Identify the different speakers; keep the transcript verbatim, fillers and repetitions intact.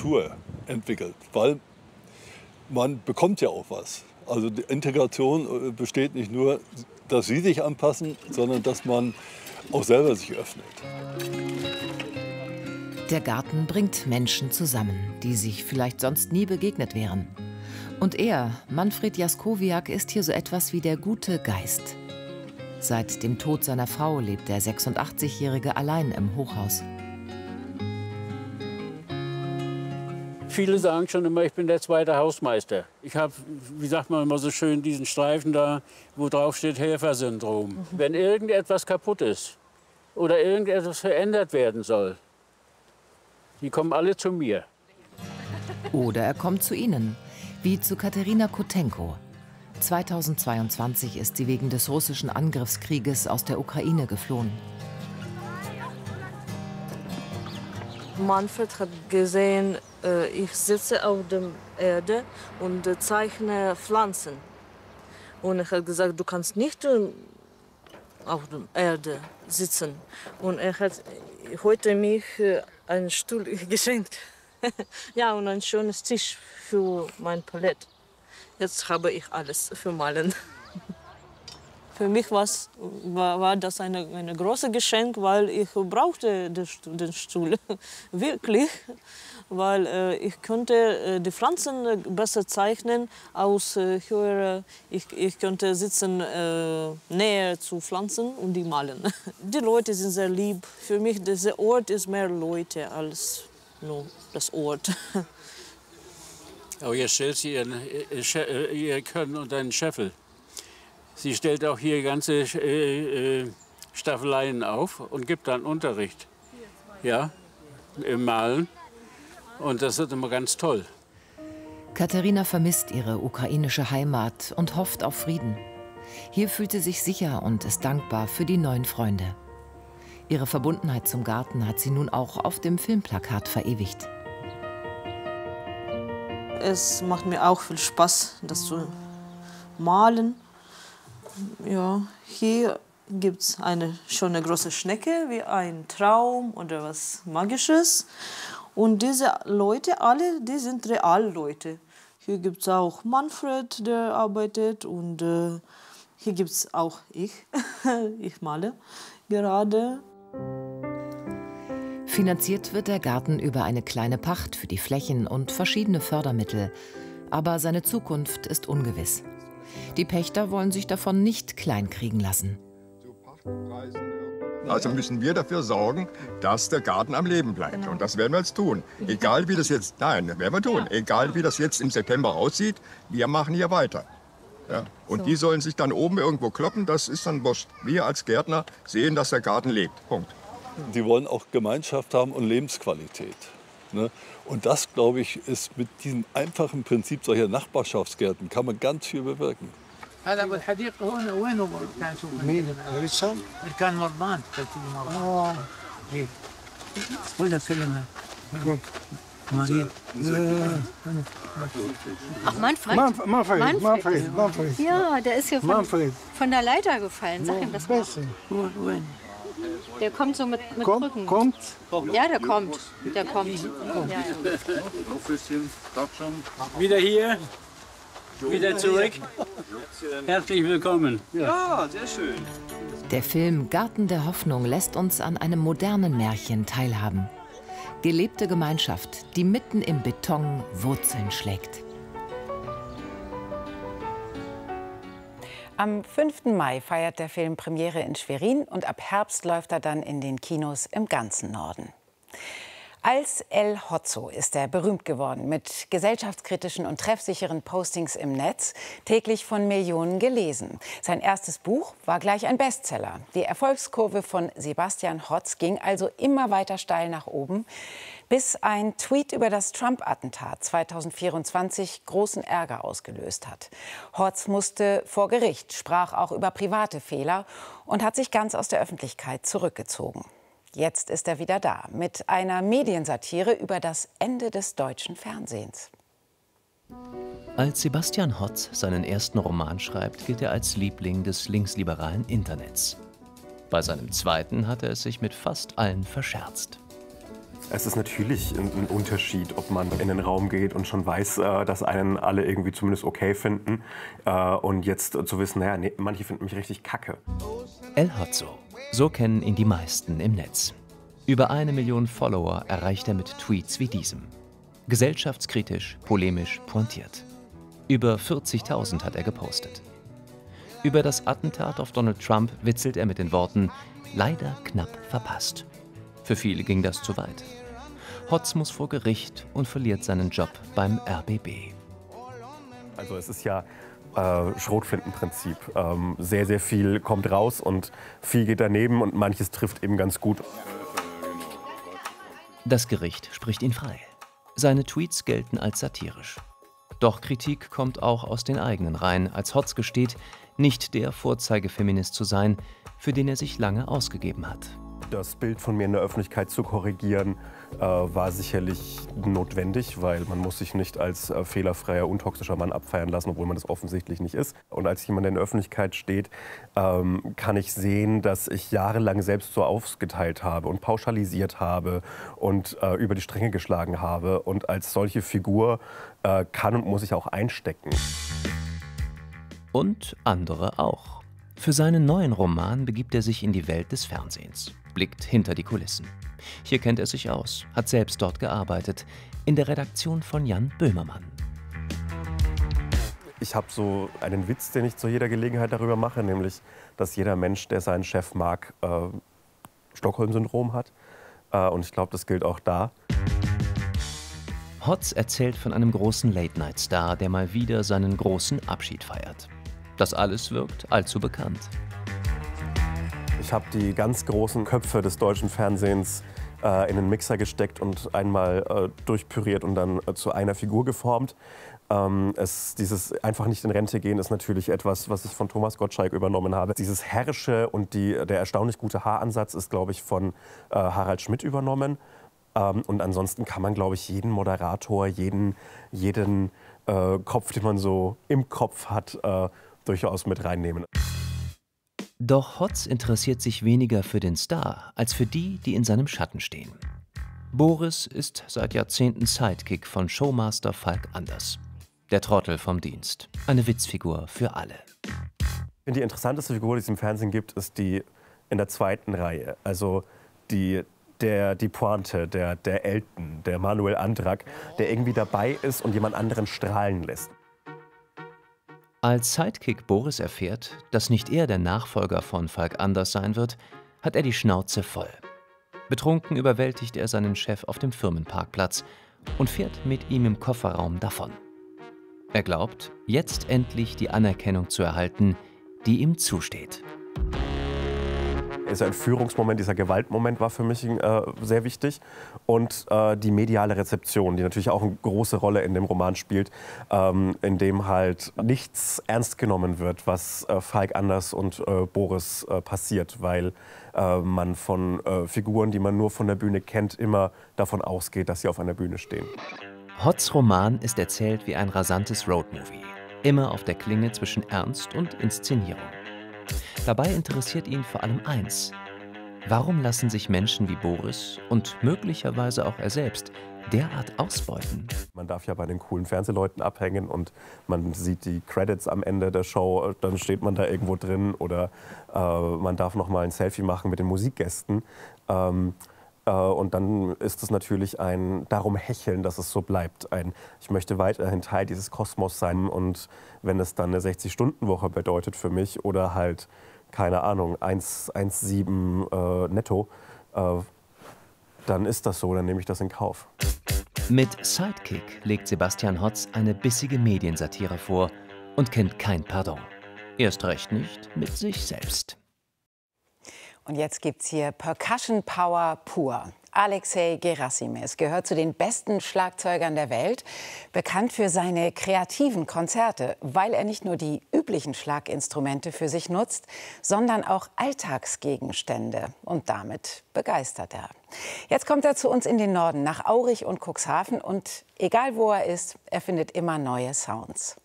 Speaker 1: Kultur entwickelt, weil man bekommt ja auch was. Also die Integration besteht nicht nur, dass sie sich anpassen, sondern dass man auch selber sich öffnet.
Speaker 2: Der Garten bringt Menschen zusammen, die sich vielleicht sonst nie begegnet wären. Und er, Manfred Jaskowiak, ist hier so etwas wie der gute Geist. Seit dem Tod seiner Frau lebt der sechsundachtzigjährige allein im Hochhaus.
Speaker 3: Viele sagen schon immer, ich bin der zweite Hausmeister. Ich habe, wie sagt man immer so schön, diesen Streifen da, wo drauf steht Helfersyndrom. Mhm. Wenn irgendetwas kaputt ist oder irgendetwas verändert werden soll, die kommen alle zu mir.
Speaker 2: Oder er kommt zu Ihnen, wie zu Katerina Kotenko. zweitausendzweiundzwanzig ist sie wegen des russischen Angriffskrieges aus der Ukraine geflohen.
Speaker 4: Manfred hat gesehen, ich sitze auf der Erde und zeichne Pflanzen. Und er hat gesagt, du kannst nicht auf der Erde sitzen. Und er hat heute mich einen Stuhl geschenkt. Ja, und ein schönes Tisch für mein Palett. Jetzt habe ich alles für Malen. Für mich war, war das ein eine große Geschenk, weil ich brauchte den Stuhl wirklich, weil äh, ich konnte äh, die Pflanzen besser zeichnen aus äh, höherer. Ich, ich konnte sitzen äh, näher zu Pflanzen und die malen. Die Leute sind sehr lieb. Für mich dieser Ort ist mehr Leute als nur das Ort.
Speaker 3: Oh, jetzt stellt sie ihren, ihr Können und einen Scheffel. Sie stellt auch hier ganze äh, Staffeleien auf und gibt dann Unterricht. Ja, im Malen. Und das wird immer ganz toll.
Speaker 2: Katharina vermisst ihre ukrainische Heimat und hofft auf Frieden. Hier fühlt sie sich sicher und ist dankbar für die neuen Freunde. Ihre Verbundenheit zum Garten hat sie nun auch auf dem Filmplakat verewigt.
Speaker 4: Es macht mir auch viel Spaß, das zu malen. Ja, hier gibt es eine schöne große Schnecke, wie ein Traum oder was Magisches. Und diese Leute, alle, die sind Realleute. Hier gibt es auch Manfred, der arbeitet. Und äh, hier gibt es auch ich. Ich male gerade.
Speaker 2: Finanziert wird der Garten über eine kleine Pacht für die Flächen und verschiedene Fördermittel. Aber seine Zukunft ist ungewiss. Die Pächter wollen sich davon nicht kleinkriegen lassen.
Speaker 5: Also müssen wir dafür sorgen, dass der Garten am Leben bleibt. Und das werden wir jetzt tun. Egal wie das jetzt, nein, das werden wir tun. Egal wie das jetzt im September aussieht, wir machen hier weiter. Ja. Und die sollen sich dann oben irgendwo kloppen, das ist dann wurscht. Wir als Gärtner sehen, dass der Garten lebt. Punkt.
Speaker 1: Die wollen auch Gemeinschaft haben und Lebensqualität. Ne? Und das, glaube ich, ist mit diesem einfachen Prinzip solcher Nachbarschaftsgärten kann man ganz viel bewirken.
Speaker 6: Ach, Manfred?
Speaker 7: Manfred, Manfred, Manfred, Manfred.
Speaker 6: Ja, der ist hier von,
Speaker 7: Manfred.
Speaker 6: von der Leiter gefallen. Sag ihm das mal. Der kommt so mit, mit
Speaker 7: Kommt,
Speaker 6: Brücken.
Speaker 7: kommt.
Speaker 6: Ja, der kommt. Der kommt. Ja.
Speaker 3: Wieder hier, wieder zurück. Herzlich willkommen.
Speaker 8: Ja, sehr schön.
Speaker 2: Der Film Garten der Hoffnung lässt uns an einem modernen Märchen teilhaben. Gelebte Gemeinschaft, die mitten im Beton Wurzeln schlägt.
Speaker 9: Am fünften Mai feiert der Film Premiere in Schwerin und ab Herbst läuft er dann in den Kinos im ganzen Norden. Als El Hotzo ist er berühmt geworden mit gesellschaftskritischen und treffsicheren Postings im Netz, täglich von Millionen gelesen. Sein erstes Buch war gleich ein Bestseller. Die Erfolgskurve von Sebastian Hotz ging also immer weiter steil nach oben, bis ein Tweet über das Trump-Attentat zweitausendvierundzwanzig großen Ärger ausgelöst hat. Hotz musste vor Gericht, sprach auch über private Fehler und hat sich ganz aus der Öffentlichkeit zurückgezogen. Jetzt ist er wieder da mit einer Mediensatire über das Ende des deutschen Fernsehens.
Speaker 10: Als Sebastian Hotz seinen ersten Roman schreibt, gilt er als Liebling des linksliberalen Internets. Bei seinem zweiten hat er es sich mit fast allen verscherzt.
Speaker 8: Es ist natürlich ein, ein Unterschied, ob man in den Raum geht und schon weiß, äh, dass einen alle irgendwie zumindest okay finden. Äh, und jetzt äh, zu wissen, naja, nee, manche finden mich richtig kacke.
Speaker 10: El Hotzo. So kennen ihn die meisten im Netz. Über eine Million Follower erreicht er mit Tweets wie diesem. Gesellschaftskritisch, polemisch, pointiert. Über vierzigtausend hat er gepostet. Über das Attentat auf Donald Trump witzelt er mit den Worten „leider knapp verpasst“. Für viele ging das zu weit. Hotz muss vor Gericht und verliert seinen Job beim R B B.
Speaker 8: Also es ist ja äh, Schrotflintenprinzip. Ähm, sehr, sehr viel kommt raus und viel geht daneben und manches trifft eben ganz gut.
Speaker 10: Das Gericht spricht ihn frei. Seine Tweets gelten als satirisch. Doch Kritik kommt auch aus den eigenen Reihen, als Hotz gesteht, nicht der Vorzeigefeminist zu sein, für den er sich lange ausgegeben hat.
Speaker 8: Das Bild von mir in der Öffentlichkeit zu korrigieren, äh, war sicherlich notwendig, weil man muss sich nicht als äh, fehlerfreier, untoxischer Mann abfeiern lassen, obwohl man das offensichtlich nicht ist. Und als jemand, der in der Öffentlichkeit steht, ähm, kann ich sehen, dass ich jahrelang selbst so aufgeteilt habe und pauschalisiert habe und äh, über die Stränge geschlagen habe. Und als solche Figur äh, kann und muss ich auch einstecken.
Speaker 10: Und andere auch. Für seinen neuen Roman begibt er sich in die Welt des Fernsehens, blickt hinter die Kulissen. Hier kennt er sich aus, hat selbst dort gearbeitet, in der Redaktion von Jan Böhmermann.
Speaker 8: Ich habe so einen Witz, den ich zu jeder Gelegenheit darüber mache, nämlich, dass jeder Mensch, der seinen Chef mag, äh, Stockholm-Syndrom hat. Äh, und ich glaube, das gilt auch da.
Speaker 10: Hotz erzählt von einem großen Late-Night-Star, der mal wieder seinen großen Abschied feiert. Das alles wirkt allzu bekannt.
Speaker 8: Ich habe die ganz großen Köpfe des deutschen Fernsehens äh, in den Mixer gesteckt und einmal äh, durchpüriert und dann äh, zu einer Figur geformt. Ähm, es, dieses einfach nicht in Rente gehen ist natürlich etwas, was ich von Thomas Gottschalk übernommen habe. Dieses Herrische und die, der erstaunlich gute Haaransatz ist, glaube ich, von äh, Harald Schmidt übernommen. Ähm, und ansonsten kann man, glaube ich, jeden Moderator, jeden, jeden äh, Kopf, den man so im Kopf hat, äh, durchaus mit reinnehmen.
Speaker 10: Doch Hotz interessiert sich weniger für den Star, als für die, die in seinem Schatten stehen. Boris ist seit Jahrzehnten Sidekick von Showmaster Falk Anders. Der Trottel vom Dienst. Eine Witzfigur für alle.
Speaker 8: Ich finde, die interessanteste Figur, die es im Fernsehen gibt, ist die in der zweiten Reihe. Also die, der, die Pointe, der, der Elton, der Manuel Andrak, der irgendwie dabei ist und jemand anderen strahlen lässt.
Speaker 10: Als Sidekick Boris erfährt, dass nicht er der Nachfolger von Falk Anders sein wird, hat er die Schnauze voll. Betrunken überwältigt er seinen Chef auf dem Firmenparkplatz und fährt mit ihm im Kofferraum davon. Er glaubt, jetzt endlich die Anerkennung zu erhalten, die ihm zusteht.
Speaker 8: Dieser Entführungsmoment, dieser Gewaltmoment war für mich äh, sehr wichtig. Und äh, die mediale Rezeption, die natürlich auch eine große Rolle in dem Roman spielt, ähm, in dem halt nichts ernst genommen wird, was äh, Falk Anders und äh, Boris äh, passiert, weil äh, man von äh, Figuren, die man nur von der Bühne kennt, immer davon ausgeht, dass sie auf einer Bühne stehen.
Speaker 10: Hotz' Roman ist erzählt wie ein rasantes Roadmovie, immer auf der Klinge zwischen Ernst und Inszenierung. Dabei interessiert ihn vor allem eins: Warum lassen sich Menschen wie Boris und möglicherweise auch er selbst derart ausbeuten?
Speaker 8: Man darf ja bei den coolen Fernsehleuten abhängen und man sieht die Credits am Ende der Show, dann steht man da irgendwo drin oder äh, man darf noch mal ein Selfie machen mit den Musikgästen. Ähm, äh, und dann ist es natürlich ein darum hecheln, dass es so bleibt. Ein, ich möchte weiterhin Teil dieses Kosmos sein und wenn es dann eine sechzig-Stunden-Woche bedeutet für mich oder halt, keine Ahnung, eins Komma sieben äh, netto, äh, dann ist das so, dann nehme ich das in Kauf.
Speaker 10: Mit Sidekick legt Sebastian Hotz eine bissige Mediensatire vor und kennt kein Pardon. Erst recht nicht mit sich selbst.
Speaker 9: Und jetzt gibt's hier Percussion Power pur. Alexei Gerasimes gehört zu den besten Schlagzeugern der Welt, bekannt für seine kreativen Konzerte, weil er nicht nur die üblichen Schlaginstrumente für sich nutzt, sondern auch Alltagsgegenstände. Und damit begeistert er. Jetzt kommt er zu uns in den Norden, nach Aurich und Cuxhaven. Und egal wo er ist, er findet immer neue Sounds.